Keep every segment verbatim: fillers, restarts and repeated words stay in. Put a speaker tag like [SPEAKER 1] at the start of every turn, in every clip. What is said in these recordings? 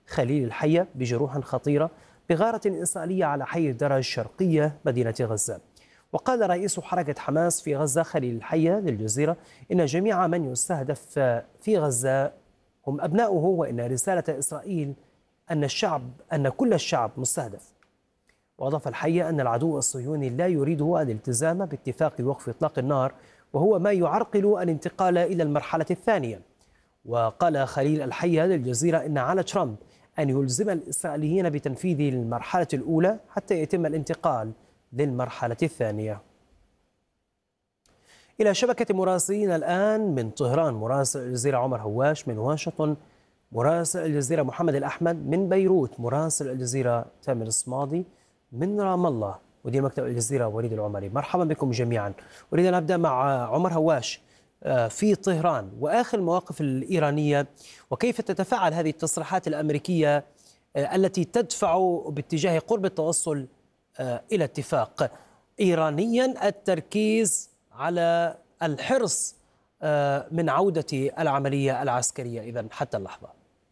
[SPEAKER 1] خليل الحية بجروح خطيرة بغارة إسرائيلية على حي الدرج الشرقية مدينة غزة. وقال رئيس حركة حماس في غزة خليل الحية للجزيرة إن جميع من يستهدف في غزة هم أبناؤه، وإن رسالة إسرائيل أن الشعب أن كل الشعب مستهدف. وأضاف الحية أن العدو الصهيوني لا يريده الالتزام باتفاق وقف إطلاق النار، وهو ما يعرقل الانتقال إلى المرحلة الثانية. وقال خليل الحية للجزيرة إن على ترامب أن يلزم الإسرائيليين بتنفيذ المرحلة الأولى حتى يتم الانتقال للمرحلة الثانية. إلى شبكة مراسلين الآن من طهران مراسل الجزيرة عمر هواش، من واشنطن مراسل الجزيرة محمد الأحمد، من بيروت مراسل الجزيرة تامر الصمادي، من رام الله مدير مكتب الجزيرة وليد العمري. مرحبا بكم جميعا. أريد أن أبدأ مع عمر هواش في طهران وآخر المواقف الإيرانية، وكيف تتفاعل هذه التصريحات الأمريكية التي تدفع باتجاه قرب التوصل إلى اتفاق. إيرانيا التركيز على الحرص من عودة العملية العسكرية إذن حتى اللحظة.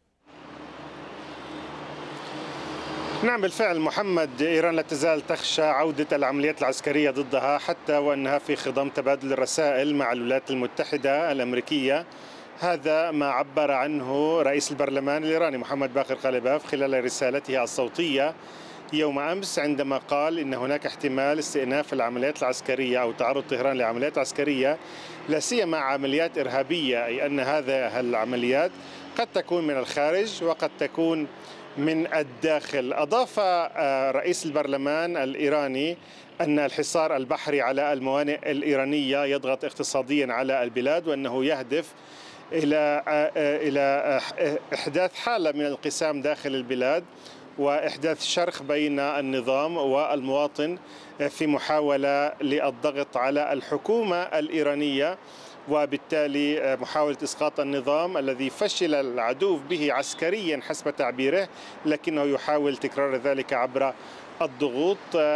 [SPEAKER 2] نعم بالفعل محمد، إيران لا تزال تخشى عودة العمليات العسكرية ضدها، حتى وأنها في خضم تبادل الرسائل مع الولايات المتحدة الأمريكية. هذا ما عبر عنه رئيس البرلمان الإيراني محمد باقر غالباف خلال رسالته الصوتية يوم أمس، عندما قال إن هناك احتمال استئناف العمليات العسكرية أو تعرض طهران لعمليات عسكرية، لا سيما عمليات إرهابية، أي أن هذه العمليات قد تكون من الخارج وقد تكون من الداخل. أضاف رئيس البرلمان الإيراني أن الحصار البحري على الموانئ الإيرانية يضغط اقتصاديا على البلاد، وأنه يهدف إلى إلى إحداث حالة من الانقسام داخل البلاد وإحداث شرخ بين النظام والمواطن في محاولة للضغط على الحكومة الإيرانية، وبالتالي محاولة إسقاط النظام الذي فشل العدو به عسكريا حسب تعبيره، لكنه يحاول تكرار ذلك عبر الضغوط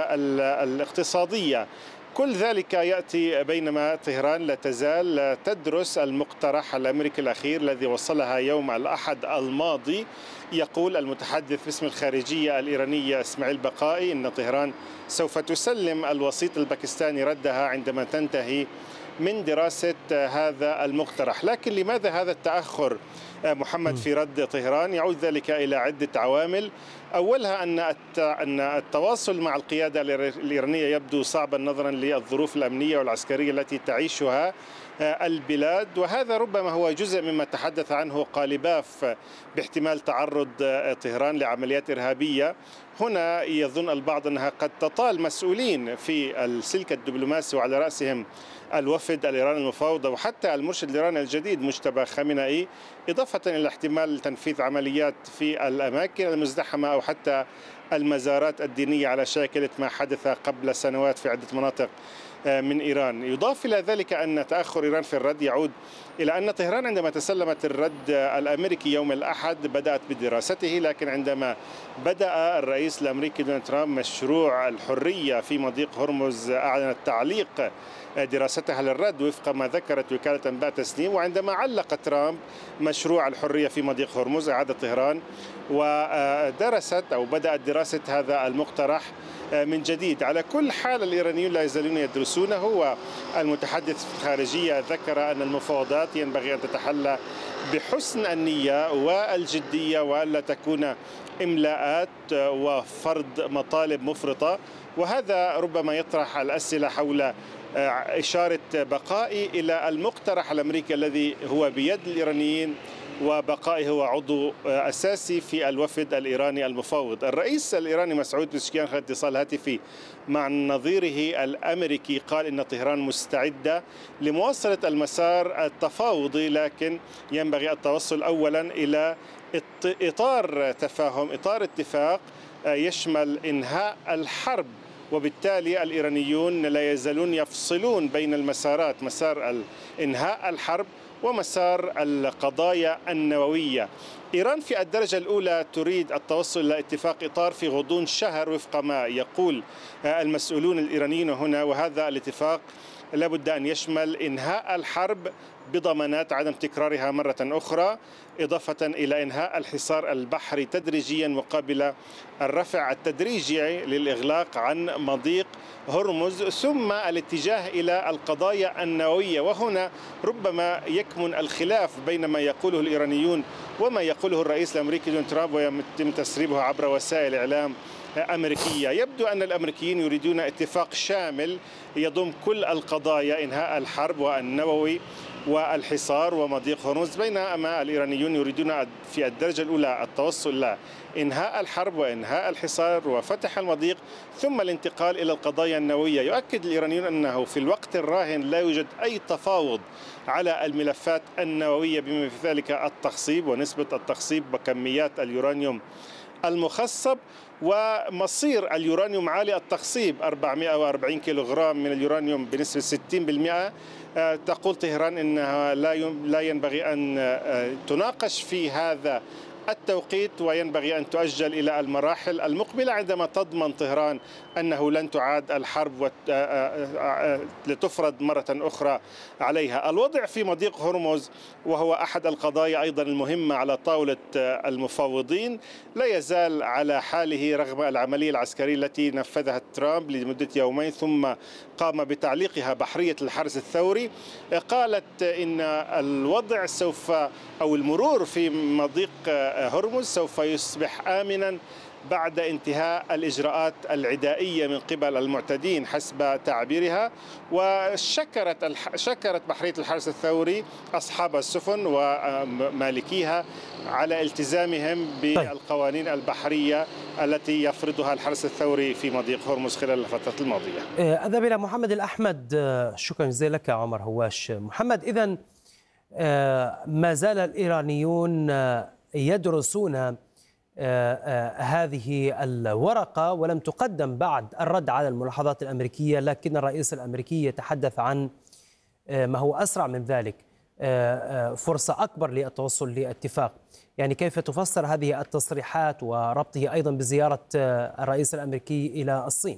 [SPEAKER 2] الاقتصادية. كل ذلك يأتي بينما طهران لا تزال تدرس المقترح الأمريكي الأخير الذي وصلها يوم الأحد الماضي. يقول المتحدث باسم الخارجية الإيرانية إسماعيل بقائي إن طهران سوف تسلم الوسيط الباكستاني ردها عندما تنتهي من دراسة هذا المقترح. لكن لماذا هذا التأخر محمد في رد طهران؟ يعود ذلك إلى عدة عوامل. أولها أن أن التواصل مع القيادة الإيرانية يبدو صعبا نظرا للظروف الأمنية والعسكرية التي تعيشها البلاد، وهذا ربما هو جزء مما تحدث عنه غالباف باحتمال تعرض طهران لعمليات إرهابية. هنا يظن البعض أنها قد تطال مسؤولين في السلك الدبلوماسي وعلى رأسهم الوفد الإيراني المفاوض وحتى المرشد الإيراني الجديد مجتبى خامنئي، إضافة إلى احتمال تنفيذ عمليات في الأماكن المزدحمة أو حتى المزارات الدينية على شاكلة ما حدث قبل سنوات في عدة مناطق من إيران. يضاف إلى ذلك أن تأخر إيران في الرد يعود إلى أن طهران عندما تسلمت الرد الأمريكي يوم الأحد بدأت بدراسته، لكن عندما بدأ الرئيس الأمريكي دونالد ترامب مشروع الحرية في مضيق هرمز أعلنت تعليق دراستها للرد وفق ما ذكرت وكالة أنباء تسنيم. وعندما علق ترامب مشروع الحرية في مضيق هرمز أعاد طهران ودرست أو بدأت دراسة هذا المقترح من جديد. على كل حال الإيرانيون لا يزالون يدرسونه، والمتحدث في الخارجية ذكر أن المفاوضات ينبغي أن تتحلى بحسن النية والجدية وألا تكون إملاءات وفرض مطالب مفرطة، وهذا ربما يطرح الأسئلة حول إشارة بقائي إلى المقترح الأمريكي الذي هو بيد الإيرانيين، وبقائي هو عضو أساسي في الوفد الإيراني المفاوض. الرئيس الإيراني مسعود بزشكيان خلال اتصال هاتفي مع نظيره الأمريكي قال إن طهران مستعدة لمواصلة المسار التفاوضي، لكن ينبغي التوصل أولا إلى إطار تفاهم، إطار اتفاق يشمل إنهاء الحرب، وبالتالي الإيرانيون لا يزالون يفصلون بين المسارات، مسار إنهاء الحرب ومسار القضايا النووية. إيران في الدرجة الأولى تريد التوصل إلى اتفاق إطار في غضون شهر وفق ما يقول المسؤولون الإيرانيين هنا، وهذا الاتفاق لابد أن يشمل إنهاء الحرب بضمانات عدم تكرارها مرة أخرى، إضافة إلى إنهاء الحصار البحري تدريجيا مقابل الرفع التدريجي للإغلاق عن مضيق هرمز، ثم الاتجاه إلى القضايا النووية. وهنا ربما يكمن الخلاف بين ما يقوله الإيرانيون وما يقوله الرئيس الأمريكي دونالد ترامب، ويتم تسريبه عبر وسائل إعلام أمريكية. يبدو أن الأمريكيين يريدون اتفاق شامل يضم كل القضايا، إنهاء الحرب والنووي والحصار ومضيق هرمز، بينما الإيرانيون يريدون في الدرجة الأولى التوصل إلى إنهاء الحرب وإنهاء الحصار وفتح المضيق ثم الانتقال إلى القضايا النووية. يؤكد الإيرانيون أنه في الوقت الراهن لا يوجد أي تفاوض على الملفات النووية، بما في ذلك التخصيب ونسبة التخصيب وكميات اليورانيوم المخصب ومصير اليورانيوم عالي التخصيب أربعمائة وأربعين كيلوغرام من اليورانيوم بنسبة ستين بالمئة. تقول طهران أنها لا ينبغي أن تناقش في هذا التوقيت وينبغي أن تؤجل إلى المراحل المقبلة عندما تضمن طهران أنه لن تعاد الحرب لتفرض مرة أخرى عليها. الوضع في مضيق هرمز وهو أحد القضايا أيضا المهمة على طاولة المفاوضين لا يزال على حاله رغم العملية العسكرية التي نفذها ترامب لمدة يومين ثم قام بتعليقها بحرية الحرس الثوري. قالت إن الوضع سوف أو المرور في مضيق هرمز سوف يصبح آمنا بعد انتهاء الإجراءات العدائية من قبل المعتدين حسب تعبيرها. وشكرت شكرت بحرية الحرس الثوري أصحاب السفن ومالكيها على التزامهم بالقوانين البحرية التي يفرضها الحرس الثوري في مضيق هرمز خلال الفترة الماضية.
[SPEAKER 1] أذهب إلى محمد الأحمد. شكرا جزيلا لك عمر هواش. محمد، إذن ما زال الإيرانيون يدرسون هذه الورقة ولم تقدم بعد الرد على الملاحظات الأمريكية، لكن الرئيس الأمريكي يتحدث عن ما هو أسرع من ذلك، فرصة أكبر للتوصل لاتفاق. يعني كيف تفسر هذه التصريحات وربطه أيضا بزيارة الرئيس الأمريكي إلى الصين؟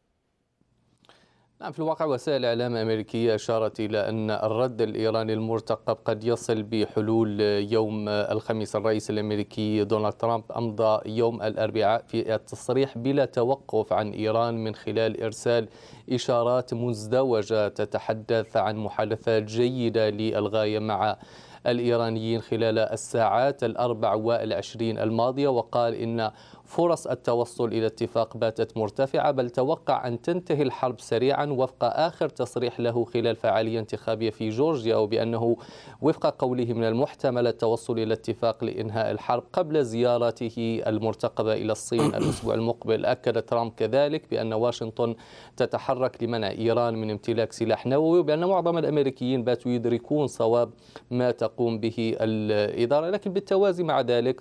[SPEAKER 3] نعم، في الواقع وسائل الإعلام الأمريكية أشارت إلى أن الرد الإيراني المرتقب قد يصل بحلول يوم الخميس. الرئيس الأمريكي دونالد ترامب أمضى يوم الأربعاء في التصريح بلا توقف عن إيران من خلال إرسال إشارات مزدوجة تتحدث عن محادثات جيدة للغاية مع الإيرانيين خلال الساعات الأربع والعشرين الماضية، وقال إن فرص التوصل إلى اتفاق باتت مرتفعة، بل توقع أن تنتهي الحرب سريعا وفق آخر تصريح له خلال فعالية انتخابية في جورجيا، وبأنه وفق قوله من المحتمل التوصل إلى اتفاق لإنهاء الحرب قبل زيارته المرتقبة إلى الصين الأسبوع المقبل. أكد ترامب كذلك بأن واشنطن تتحرك لمنع إيران من امتلاك سلاح نووي، وبأن معظم الأمريكيين باتوا يدركون صواب ما تقوم به الإدارة. لكن بالتوازي مع ذلك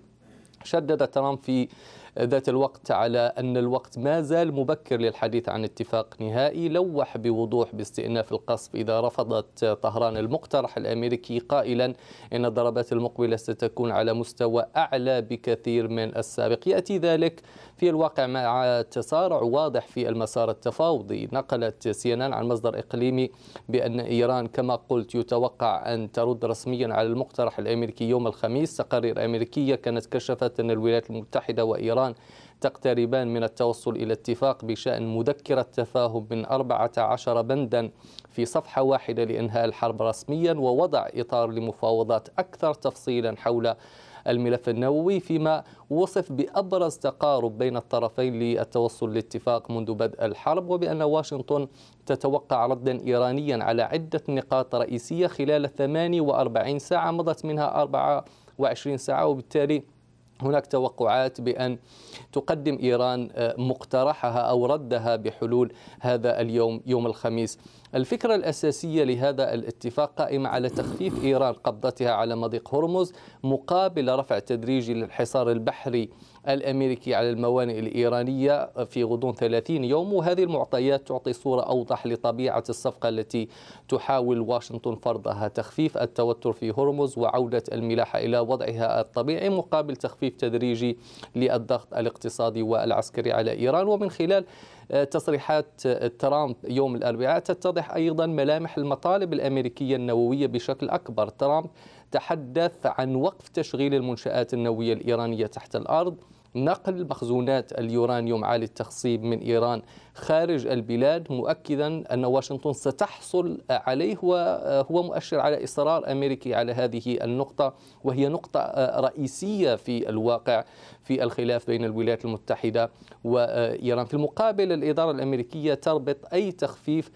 [SPEAKER 3] شدد ترامب في ذات الوقت على أن الوقت ما زال مبكر للحديث عن اتفاق نهائي. لوح بوضوح باستئناف القصف إذا رفضت طهران المقترح الأمريكي، قائلا إن الضربات المقبلة ستكون على مستوى أعلى بكثير من السابق. يأتي ذلك في الواقع مع تسارع واضح في المسار التفاوضي. نقلت سي إن إن عن مصدر إقليمي بأن إيران كما قلت يتوقع أن ترد رسميا على المقترح الأمريكي يوم الخميس. تقارير أمريكية كانت كشفت أن الولايات المتحدة وإيران تقتربان من التوصل إلى اتفاق بشأن مذكرة تفاهم من أربعة عشر بندا في صفحة واحدة لإنهاء الحرب رسميا، ووضع إطار لمفاوضات أكثر تفصيلا حول الملف النووي، فيما وصف بأبرز تقارب بين الطرفين للتوصل لاتفاق منذ بدء الحرب، وبأن واشنطن تتوقع ردا إيرانيا على عدة نقاط رئيسية خلال ثمانية وأربعين ساعة مضت منها أربعة وعشرين ساعة، وبالتالي هناك توقعات بأن تقدم إيران مقترحها أو ردها بحلول هذا اليوم يوم الخميس. الفكرة الأساسية لهذا الاتفاق قائمة على تخفيف إيران قبضتها على مضيق هرمز مقابل رفع تدريجي للحصار البحري الأمريكي على الموانئ الإيرانية في غضون ثلاثين يوم، وهذه المعطيات تعطي صورة أوضح لطبيعة الصفقة التي تحاول واشنطن فرضها: تخفيف التوتر في هرمز وعودة الملاحة إلى وضعها الطبيعي مقابل تخفيف تدريجي للضغط الاقتصادي والعسكري على إيران. ومن خلال تصريحات ترامب يوم الأربعاء تتضح توضح أيضا ملامح المطالب الأمريكية النووية بشكل أكبر. ترامب تحدث عن وقف تشغيل المنشآت النووية الإيرانية تحت الأرض، نقل مخزونات اليورانيوم عالي التخصيب من إيران خارج البلاد، مؤكدا أن واشنطن ستحصل عليه، وهو مؤشر على إصرار أمريكي على هذه النقطة، وهي نقطة رئيسية في الواقع في الخلاف بين الولايات المتحدة وإيران. في المقابل الإدارة الأمريكية تربط أي تخفيف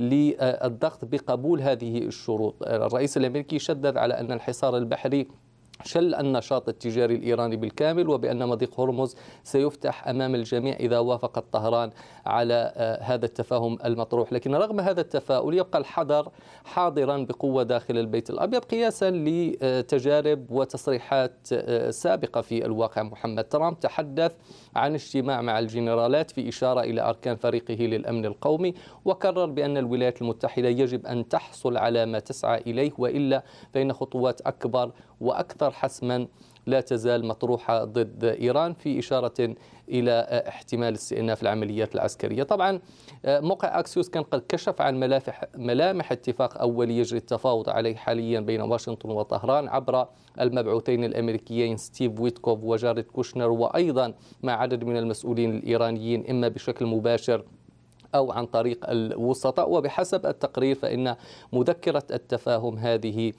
[SPEAKER 3] للضغط بقبول هذه الشروط. الرئيس الأمريكي شدد على أن الحصار البحري شل النشاط التجاري الإيراني بالكامل، وبأن مضيق هرمز سيفتح أمام الجميع إذا وافقت طهران على هذا التفاهم المطروح. لكن رغم هذا التفاؤل يبقى الحذر حاضرا بقوة داخل البيت الأبيض قياسا لتجارب وتصريحات سابقة في الواقع. محمد ترامب تحدث عن اجتماع مع الجنرالات في إشارة إلى أركان فريقه للأمن القومي، وكرر بأن الولايات المتحدة يجب أن تحصل على ما تسعى إليه، وإلا فإن خطوات أكبر وأكثر حسما لا تزال مطروحة ضد إيران، في إشارة إلى احتمال استئناف العمليات العسكرية. طبعا موقع أكسيوس كان قد كشف عن ملامح ملامح اتفاق أولي يجري التفاوض عليه حاليا بين واشنطن وطهران عبر المبعوثين الأمريكيين ستيف ويتكوف وجاريد كوشنر، وأيضا مع عدد من المسؤولين الإيرانيين إما بشكل مباشر أو عن طريق الوسطاء. وبحسب التقرير فإن مذكرة التفاهم هذه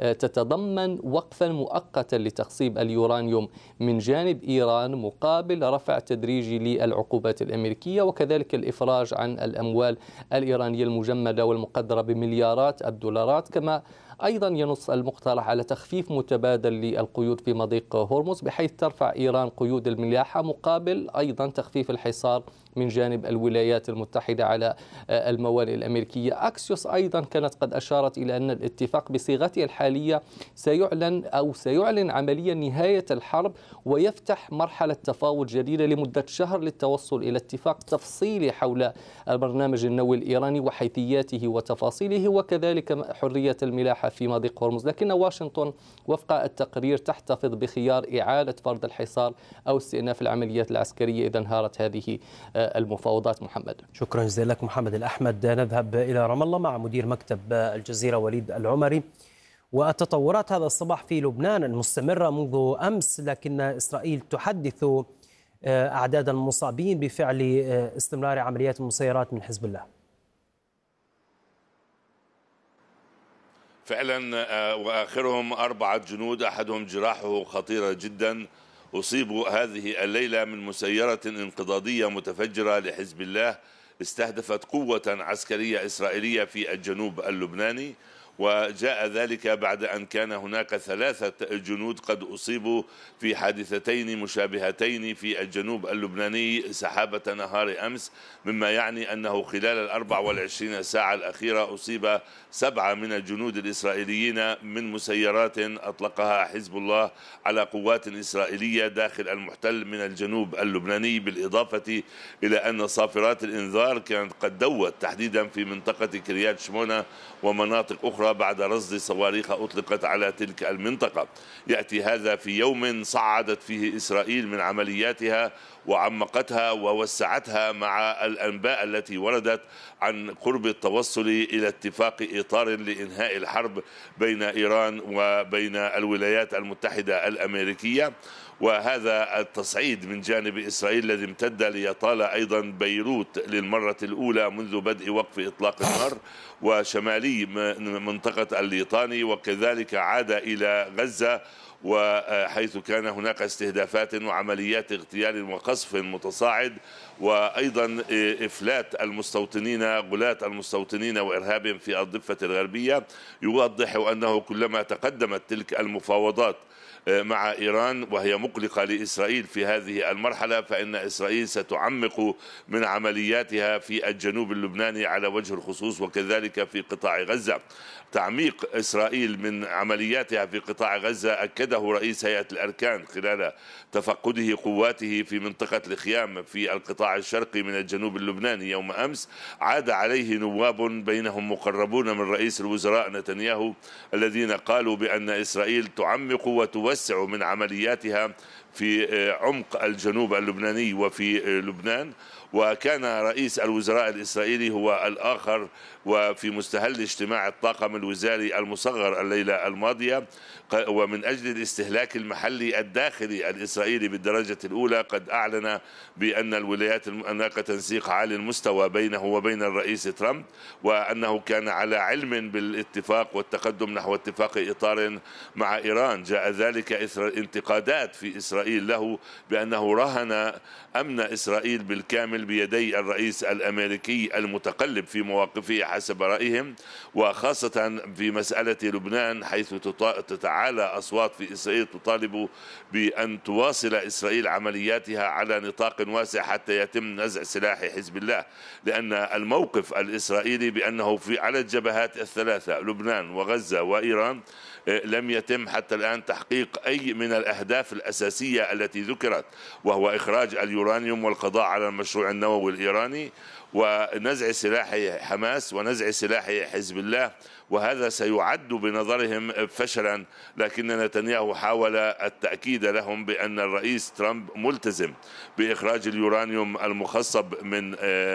[SPEAKER 3] تتضمن وقفا مؤقتا لتخصيب اليورانيوم من جانب إيران مقابل رفع تدريجي للعقوبات الأمريكية، وكذلك الإفراج عن الأموال الإيرانية المجمدة والمقدرة بمليارات الدولارات. كما أيضا ينص المقترح على تخفيف متبادل للقيود في مضيق هرمز، بحيث ترفع إيران قيود الملاحة مقابل أيضا تخفيف الحصار من جانب الولايات المتحدة على الموانئ الأمريكية. أكسيوس أيضا كانت قد أشارت إلى أن الاتفاق بصيغته الحالية سيعلن أو سيعلن عمليا نهاية الحرب، ويفتح مرحلة تفاوض جديدة لمدة شهر للتوصل إلى اتفاق تفصيلي حول البرنامج النووي الإيراني وحيثياته وتفاصيله، وكذلك حرية الملاحة في مضيق هرمز. لكن واشنطن وفق التقرير تحتفظ بخيار إعادة فرض الحصار أو استئناف العمليات العسكرية إذا انهارت هذه المفاوضات. محمد،
[SPEAKER 1] شكرا جزيلا لك محمد الأحمد. نذهب إلى رام الله مع مدير مكتب الجزيرة وليد العمري. والتطورات هذا الصباح في لبنان المستمرة منذ أمس، لكن إسرائيل تحدث أعداد المصابين بفعل استمرار عمليات المسيرات من حزب الله.
[SPEAKER 4] فعلا، وآخرهم أربعة جنود أحدهم جراحه خطيرة جدا أصيبوا هذه الليلة من مسيرة انقضاضية متفجرة لحزب الله استهدفت قوة عسكرية إسرائيلية في الجنوب اللبناني، وجاء ذلك بعد أن كان هناك ثلاثة جنود قد أصيبوا في حادثتين مشابهتين في الجنوب اللبناني سحابة نهار أمس، مما يعني أنه خلال الأربع والعشرين ساعة الأخيرة أصيب سبعة من الجنود الإسرائيليين من مسيرات أطلقها حزب الله على قوات إسرائيلية داخل المحتل من الجنوب اللبناني، بالإضافة إلى أن صافرات الإنذار كانت قد دوت تحديدا في منطقة كريات شمونة ومناطق أخرى بعد رصد صواريخ أطلقت على تلك المنطقة. يأتي هذا في يوم صعدت فيه إسرائيل من عملياتها وعمقتها ووسعتها مع الأنباء التي وردت عن قرب التوصل إلى اتفاق إطار لإنهاء الحرب بين إيران وبين الولايات المتحدة الأمريكية. وهذا التصعيد من جانب إسرائيل الذي امتد ليطال أيضا بيروت للمرة الأولى منذ بدء وقف إطلاق النار وشمالي منطقة الليطاني، وكذلك عاد إلى غزة وحيث كان هناك استهدافات وعمليات اغتيال وقصف متصاعد، وأيضا إفلات المستوطنين غلاة المستوطنين وإرهابهم في الضفة الغربية، يوضح أنه كلما تقدمت تلك المفاوضات مع إيران وهي مقلقة لإسرائيل في هذه المرحلة، فإن إسرائيل ستعمق من عملياتها في الجنوب اللبناني على وجه الخصوص وكذلك في قطاع غزة. تعميق إسرائيل من عملياتها في قطاع غزة أكده رئيس هيئة الأركان خلال تفقده قواته في منطقة الخيام في القطاع الشرقي من الجنوب اللبناني يوم أمس. عاد عليه نواب بينهم مقربون من رئيس الوزراء نتنياهو الذين قالوا بأن إسرائيل تعمق وتوسع من عملياتها في عمق الجنوب اللبناني وفي لبنان. وكان رئيس الوزراء الإسرائيلي هو الآخر وفي مستهل اجتماع الطاقم الوزاري المصغر الليلة الماضية. ومن أجل الاستهلاك المحلي الداخلي الإسرائيلي بالدرجة الأولى قد أعلن بأن الولايات هناك تنسيق عالي المستوى بينه وبين الرئيس ترامب، وأنه كان على علم بالاتفاق والتقدم نحو اتفاق إطار مع إيران. جاء ذلك إثر انتقادات في إسرائيل له بأنه رهن أمن إسرائيل بالكامل بيدي الرئيس الأمريكي المتقلب في مواقفه حسب رأيهم، وخاصة في مسألة لبنان حيث تتعالى أصوات في إسرائيل تطالب بأن تواصل إسرائيل عملياتها على نطاق واسع حتى يتم نزع سلاح حزب الله، لأن الموقف الإسرائيلي بأنه في على الجبهات الثلاثة لبنان وغزة وإيران لم يتم حتى الآن تحقيق أي من الأهداف الأساسية التي ذكرت، وهو إخراج اليورانيوم والقضاء على المشروع النووي الإيراني ونزع سلاح حماس ونزع سلاح حزب الله. وهذا سيعد بنظرهم فشلا، لكن نتنياهو حاول التأكيد لهم بأن الرئيس ترامب ملتزم بإخراج اليورانيوم المخصب من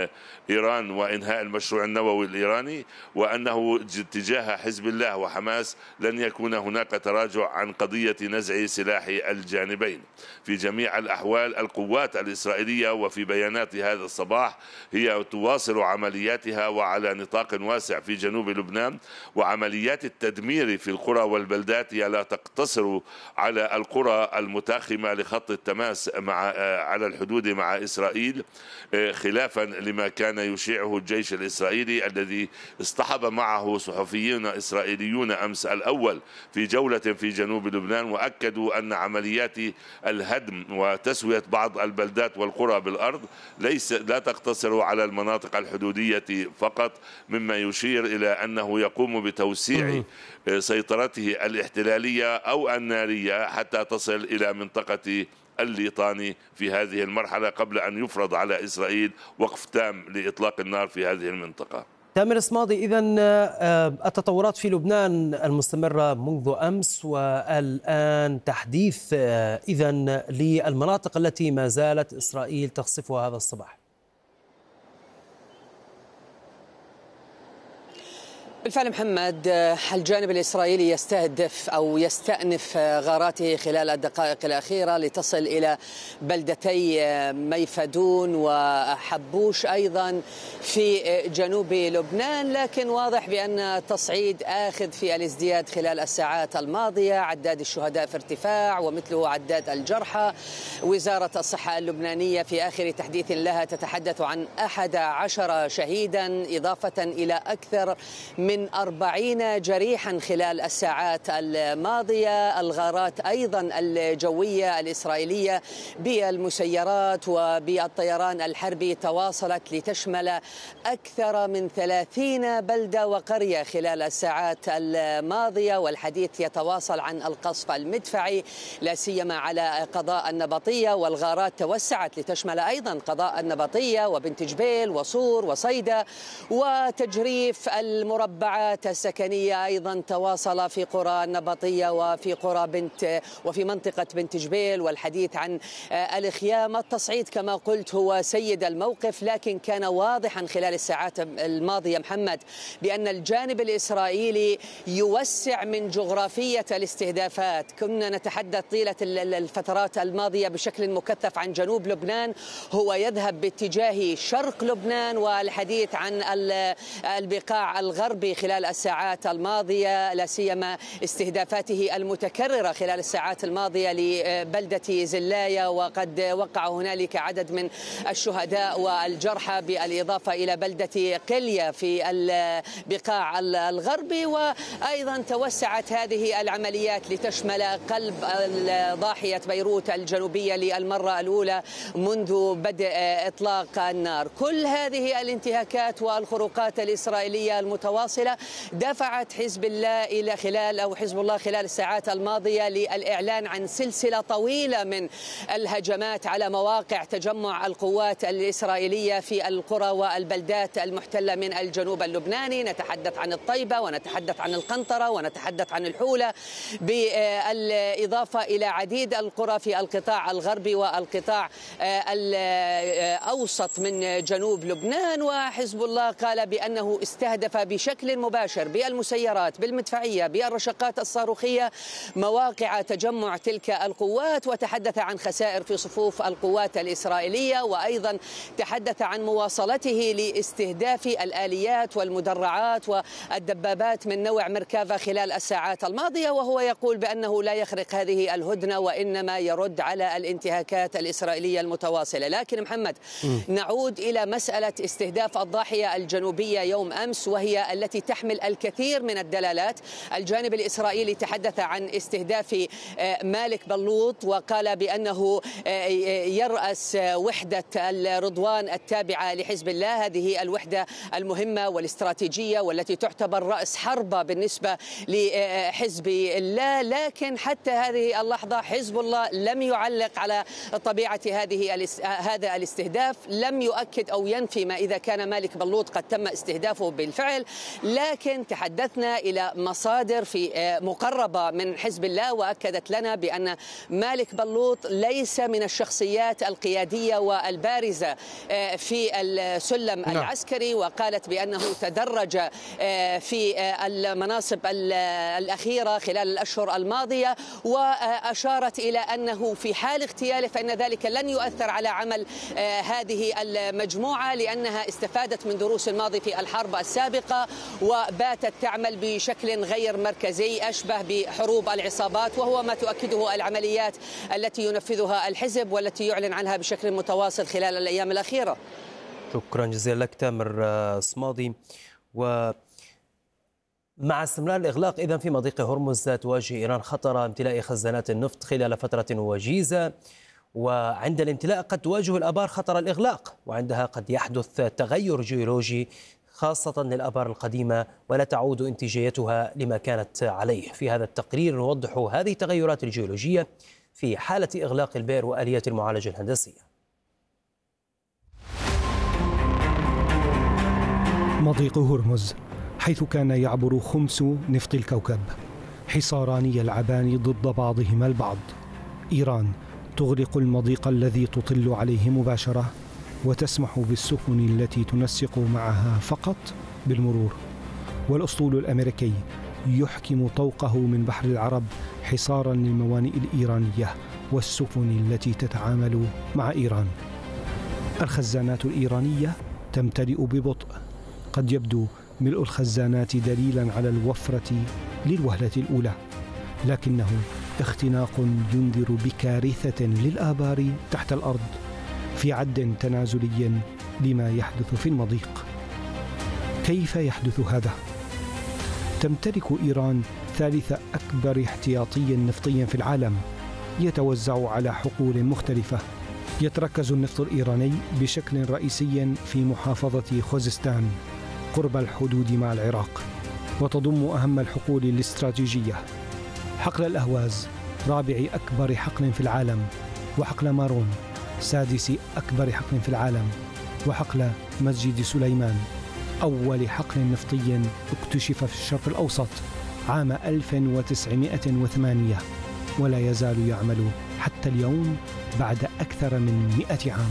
[SPEAKER 4] إيران وإنهاء المشروع النووي الإيراني، وأنه تجاه حزب الله وحماس لن يكون هناك تراجع عن قضية نزع سلاح الجانبين. في جميع الأحوال القوات الإسرائيلية وفي بيانات هذا الصباح هي تواصل عملياتها وعلى نطاق واسع في جنوب لبنان، وعمليات التدمير في القرى والبلدات هي لا تقتصر على القرى المتاخمة لخط التماس مع على الحدود مع إسرائيل، خلافا لما كان يشيعه الجيش الإسرائيلي الذي اصطحب معه صحفيون إسرائيليون أمس الأول في جولة في جنوب لبنان، وأكدوا أن عمليات الهدم وتسوية بعض البلدات والقرى بالأرض ليس لا تقتصر على المناطق الحدودية فقط، مما يشير إلى أنه يقوم بتوسيع سيطرته الاحتلالية أو النارية حتى تصل إلى منطقة الليطاني في هذه المرحلة قبل أن يفرض على إسرائيل وقف تام لإطلاق النار في هذه المنطقة.
[SPEAKER 1] تامر صمادي، إذن التطورات في لبنان المستمرة منذ أمس والآن تحديث إذن للمناطق التي ما زالت إسرائيل تقصفها هذا الصباح.
[SPEAKER 5] بالفعل محمد، الجانب الإسرائيلي يستهدف أو يستأنف غاراته خلال الدقائق الأخيرة لتصل إلى بلدتي ميفدون وحبوش أيضا في جنوب لبنان، لكن واضح بأن التصعيد آخذ في الازدياد خلال الساعات الماضية. عداد الشهداء في ارتفاع ومثله عداد الجرحى. وزارة الصحة اللبنانية في آخر تحديث لها تتحدث عن أحد عشر شهيدا إضافة إلى أكثر من من أربعين جريحا خلال الساعات الماضية. الغارات أيضا الجوية الإسرائيلية بالمسيرات وبالطيران الحربي تواصلت لتشمل أكثر من ثلاثين بلدة وقرية خلال الساعات الماضية، والحديث يتواصل عن القصف المدفعي لا سيما على قضاء النبطية، والغارات توسعت لتشمل أيضا قضاء النبطية وبنت جبيل وصور وصيدا، وتجريف المربع السكنية أيضا تواصل في قرى النبطية وفي قرى بنت وفي منطقة بنت جبيل، والحديث عن الخيام. التصعيد كما قلت هو سيد الموقف، لكن كان واضحا خلال الساعات الماضية محمد بأن الجانب الإسرائيلي يوسع من جغرافية الاستهدافات. كنا نتحدث طيلة الفترات الماضية بشكل مكثف عن جنوب لبنان، هو يذهب باتجاه شرق لبنان، والحديث عن البقاع الغربي خلال الساعات الماضية، لا سيما استهدافاته المتكررة خلال الساعات الماضية لبلدة زلاية، وقد وقع هنالك عدد من الشهداء والجرحى بالإضافة إلى بلدة قلية في البقاع الغربي. وأيضا توسعت هذه العمليات لتشمل قلب ضاحية بيروت الجنوبية للمرة الأولى منذ بدء إطلاق النار. كل هذه الانتهاكات والخروقات الإسرائيلية المتواصلة المتواصلة دفعت حزب الله إلى خلال أو حزب الله خلال الساعات الماضية للإعلان عن سلسلة طويلة من الهجمات على مواقع تجمع القوات الإسرائيلية في القرى والبلدات المحتلة من الجنوب اللبناني. نتحدث عن الطيبة ونتحدث عن القنطرة ونتحدث عن الحولة، بالإضافة إلى عديد القرى في القطاع الغربي والقطاع الأوسط من جنوب لبنان. وحزب الله قال بأنه استهدف بشكل مباشر بالمسيرات بالمدفعية بالرشقات الصاروخية مواقع تجمع تلك القوات، وتحدث عن خسائر في صفوف القوات الإسرائيلية، وأيضا تحدث عن مواصلته لاستهداف الآليات والمدرعات والدبابات من نوع مركافة خلال الساعات الماضية. وهو يقول بأنه لا يخرق هذه الهدنة وإنما يرد على الانتهاكات الإسرائيلية المتواصلة. لكن محمد م. نعود إلى مسألة استهداف الضاحية الجنوبية يوم أمس، وهي التي تحمل الكثير من الدلالات. الجانب الإسرائيلي تحدث عن استهداف مالك بلوط، وقال بأنه يرأس وحدة الرضوان التابعة لحزب الله، هذه الوحدة المهمة والاستراتيجية والتي تعتبر رأس حربة بالنسبة لحزب الله. لكن حتى هذه اللحظة حزب الله لم يعلق على طبيعة هذه هذا الاستهداف، لم يؤكد أو ينفي ما إذا كان مالك بلوط قد تم استهدافه بالفعل. لكن تحدثنا إلى مصادر في مقربة من حزب الله وأكدت لنا بأن مالك بلوط ليس من الشخصيات القيادية والبارزة في السلم نعم. العسكري، وقالت بأنه تدرج في المناصب الأخيرة خلال الأشهر الماضية، وأشارت إلى أنه في حال اغتياله فإن ذلك لن يؤثر على عمل هذه المجموعة، لأنها استفادت من دروس الماضي في الحرب السابقة وباتت تعمل بشكل غير مركزي أشبه بحروب العصابات، وهو ما تؤكده العمليات التي ينفذها الحزب والتي يعلن عنها بشكل متواصل خلال الأيام الأخيرة.
[SPEAKER 1] شكرا جزيلا لك تامر صمادي. و مع استمرار الإغلاق إذن في مضيق هرمز تواجه إيران خطر امتلاء خزانات النفط خلال فترة وجيزة، وعند الامتلاء قد تواجه الآبار خطر الإغلاق، وعندها قد يحدث تغير جيولوجي خاصة للآبار القديمة ولا تعود إنتاجيتها لما كانت عليه. في هذا التقرير نوضح هذه التغيرات الجيولوجية في حالة إغلاق البئر وآليات المعالجة الهندسية.
[SPEAKER 6] مضيق هرمز حيث كان يعبر خمس نفط الكوكب، حصاران يلعبان ضد بعضهما البعض. إيران تغلق المضيق الذي تطل عليه مباشرة وتسمح بالسفن التي تنسق معها فقط بالمرور، والأسطول الأمريكي يحكم طوقه من بحر العرب حصارا للموانئ الإيرانية والسفن التي تتعامل مع إيران. الخزانات الإيرانية تمتلئ ببطء، قد يبدو ملء الخزانات دليلا على الوفرة للوهلة الأولى، لكنه اختناق ينذر بكارثة للآبار تحت الأرض في عد تنازلي لما يحدث في المضيق. كيف يحدث هذا؟ تمتلك إيران ثالث أكبر احتياطي نفطي في العالم يتوزع على حقول مختلفة. يتركز النفط الإيراني بشكل رئيسي في محافظة خوزستان قرب الحدود مع العراق، وتضم أهم الحقول الاستراتيجية: حقل الأهواز رابع أكبر حقل في العالم، وحقل مارون سادس أكبر حقل في العالم، وحقل مسجد سليمان أول حقل نفطي اكتشف في الشرق الأوسط عام ألف وتسعمائة وثمانية ولا يزال يعمل حتى اليوم بعد أكثر من مئة عام.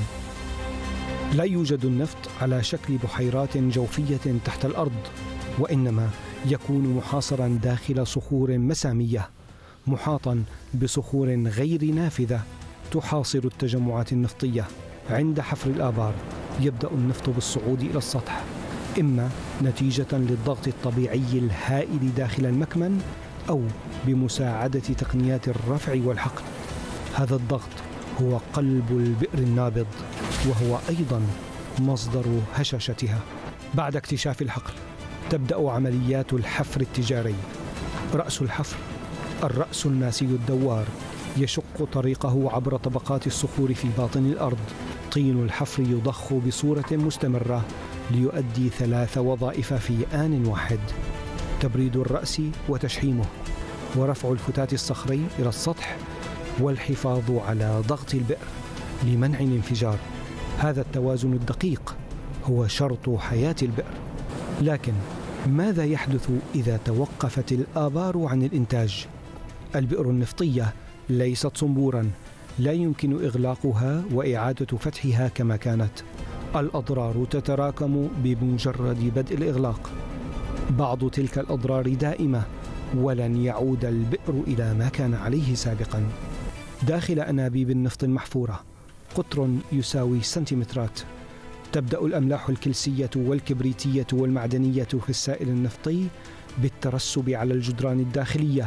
[SPEAKER 6] لا يوجد النفط على شكل بحيرات جوفية تحت الأرض، وإنما يكون محاصرا داخل صخور مسامية محاطا بصخور غير نافذة تحاصر التجمعات النفطية. عند حفر الآبار يبدأ النفط بالصعود إلى السطح، إما نتيجة للضغط الطبيعي الهائل داخل المكمن أو بمساعدة تقنيات الرفع والحقن. هذا الضغط هو قلب البئر النابض، وهو أيضا مصدر هشاشتها. بعد اكتشاف الحقل تبدأ عمليات الحفر التجاري. رأس الحفر الرأس الناسي الدوار يشق طريقه عبر طبقات الصخور في باطن الأرض. طين الحفر يضخ بصورة مستمرة ليؤدي ثلاث وظائف في آن واحد: تبريد الرأس وتشحيمه، ورفع الفتات الصخري إلى السطح، والحفاظ على ضغط البئر لمنع الانفجار. هذا التوازن الدقيق هو شرط حياة البئر. لكن ماذا يحدث إذا توقفت الآبار عن الإنتاج؟ البئر النفطية ليست صنبوراً، لا يمكن إغلاقها وإعادة فتحها كما كانت. الأضرار تتراكم بمجرد بدء الإغلاق. بعض تلك الأضرار دائمة، ولن يعود البئر إلى ما كان عليه سابقاً. داخل أنابيب النفط المحفورة قطر يساوي سنتيمترات. تبدأ الأملاح الكلسية والكبريتية والمعدنية في السائل النفطي بالترسب على الجدران الداخلية.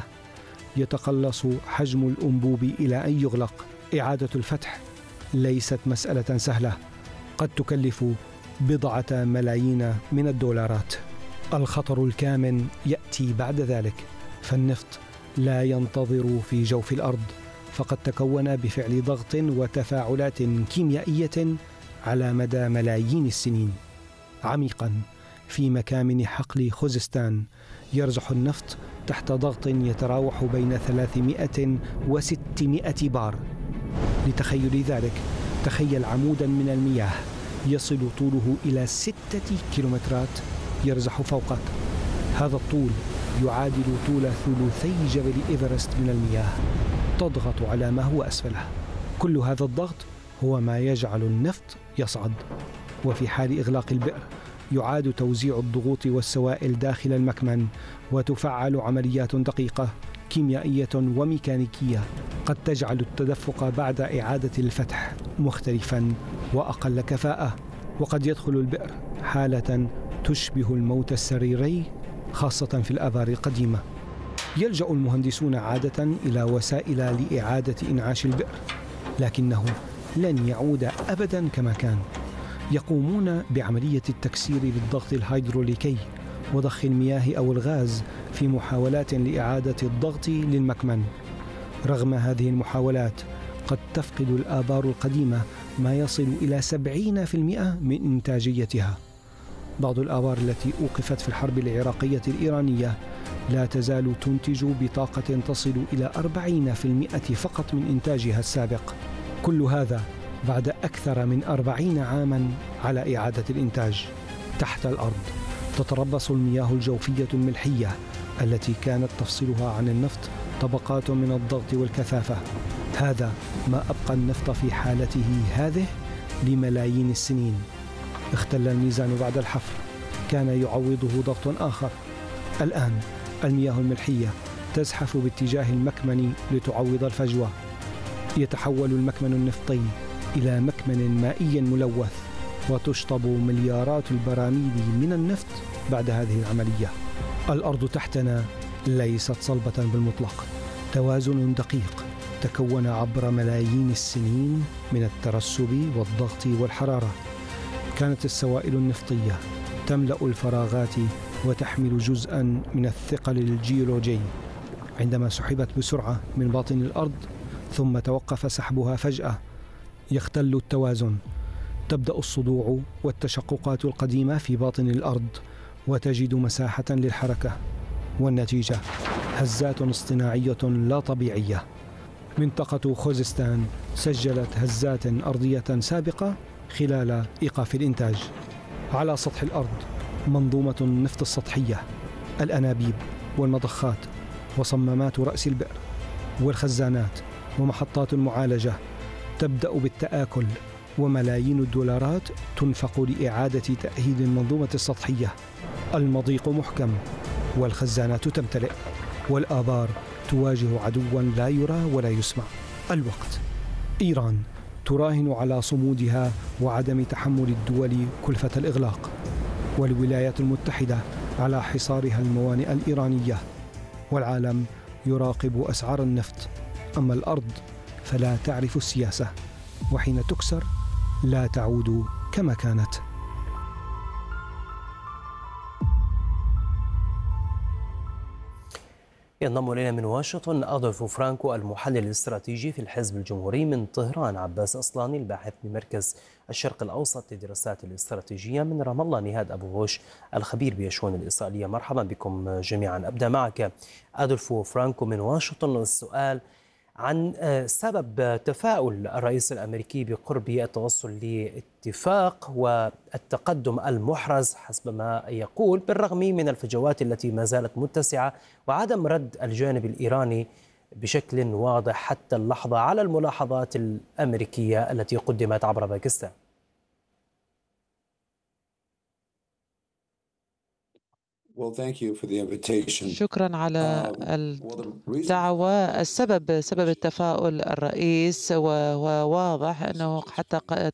[SPEAKER 6] يتقلص حجم الأنبوب إلى أن يغلق. إعادة الفتح ليست مسألة سهلة، قد تكلف بضعة ملايين من الدولارات. الخطر الكامن يأتي بعد ذلك، فالنفط لا ينتظر في جوف الأرض، فقد تكون بفعل ضغط وتفاعلات كيميائية على مدى ملايين السنين. عميقا في مكامن حقل خوزستان يرزح النفط تحت ضغط يتراوح بين ثلاثمائة وستمائة بار. لتخيل ذلك، تخيل عمودا من المياه يصل طوله إلى ستة كيلومترات يرزح فوقك. هذا الطول يعادل طول ثلثي جبل إيفرست من المياه، تضغط على ما هو أسفله. كل هذا الضغط هو ما يجعل النفط يصعد. وفي حال إغلاق البئر يعاد توزيع الضغوط والسوائل داخل المكمن، وتفعل عمليات دقيقة كيميائية وميكانيكية قد تجعل التدفق بعد إعادة الفتح مختلفا وأقل كفاءة. وقد يدخل البئر حالة تشبه الموت السريري، خاصة في الآبار القديمة. يلجأ المهندسون عادة إلى وسائل لإعادة إنعاش البئر، لكنه لن يعود أبدا كما كان. يقومون بعملية التكسير بالضغط الهيدروليكي وضخ المياه أو الغاز في محاولات لإعادة الضغط للمكمن. رغم هذه المحاولات قد تفقد الآبار القديمة ما يصل إلى سبعين بالمئة من إنتاجيتها. بعض الآبار التي أوقفت في الحرب العراقية الإيرانية لا تزال تنتج بطاقة تصل إلى أربعين بالمئة فقط من إنتاجها السابق. كل هذا بعد أكثر من أربعين عاماً على إعادة الإنتاج. تحت الأرض تتربص المياه الجوفية الملحية التي كانت تفصلها عن النفط طبقات من الضغط والكثافة. هذا ما أبقى النفط في حالته هذه لملايين السنين. اختل الميزان بعد الحفر، كان يعوضه ضغط آخر. الآن المياه الملحية تزحف باتجاه المكمن لتعوض الفجوة. يتحول المكمن النفطي إلى مكمن مائي ملوث، وتشطب مليارات البراميل من النفط بعد هذه العملية. الأرض تحتنا ليست صلبة بالمطلق، توازن دقيق تكون عبر ملايين السنين من الترسب والضغط والحرارة. كانت السوائل النفطية تملأ الفراغات وتحمل جزءاً من الثقل الجيولوجي. عندما سحبت بسرعة من باطن الأرض ثم توقف سحبها فجأة، يختل التوازن. تبدأ الصدوع والتشققات القديمة في باطن الأرض، وتجد مساحة للحركة، والنتيجة هزات اصطناعية لا طبيعية. منطقة خوزستان سجلت هزات أرضية سابقة خلال إيقاف الإنتاج. على سطح الأرض منظومة النفط السطحية، الأنابيب والمضخات وصمامات رأس البئر والخزانات ومحطات المعالجة تبدأ بالتآكل، وملايين الدولارات تنفق لإعادة تأهيل المنظومة السطحية. المضيق محكم والخزانات تمتلئ، والآبار تواجه عدوا لا يرى ولا يسمع. الوقت. إيران تراهن على صمودها وعدم تحمل الدول كلفة الإغلاق، والولايات المتحدة على حصارها الموانئ الإيرانية، والعالم يراقب أسعار النفط. أما الأرض فلا تعرف السياسة، وحين تكسر لا تعود كما كانت.
[SPEAKER 1] ينضم إلينا من واشنطن أدولف فرانكو المحلل الاستراتيجي في الحزب الجمهوري. من طهران عباس أصلاني الباحث بمركز الشرق الأوسط للدراسات الاستراتيجية. من رام الله نهاد أبو غوش الخبير بالشؤون الإسرائيلية. مرحبا بكم جميعا. أبدأ معك أدولف فرانكو من واشنطن. السؤال عن سبب تفاؤل الرئيس الأمريكي بقرب التوصل لاتفاق والتقدم المحرز حسب ما يقول، بالرغم من الفجوات التي ما زالت متسعة وعدم رد الجانب الإيراني بشكل واضح حتى اللحظة على الملاحظات الأمريكية التي قدمت عبر باكستان.
[SPEAKER 7] شكرا على الدعوة. السبب سبب التفاؤل الرئيس وهو واضح أنه حتى